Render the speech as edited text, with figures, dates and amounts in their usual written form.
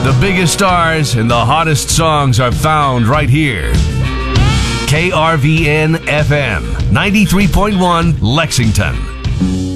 The biggest stars and the hottest songs are found right here. KRVN FM 93.1 Lexington.